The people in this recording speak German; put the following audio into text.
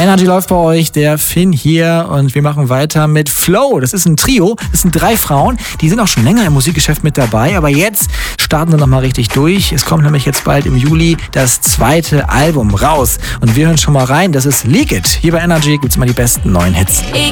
Energy läuft bei euch, der Finn hier und wir machen weiter mit Flow. Das ist ein Trio, das sind 3 Frauen, die sind auch schon länger im Musikgeschäft mit dabei, aber jetzt starten sie nochmal richtig durch. Es kommt nämlich jetzt bald im Juli das 2. Album raus und wir hören schon mal rein, das ist Leak It. Hier bei Energy gibt's immer die besten neuen Hits. Ich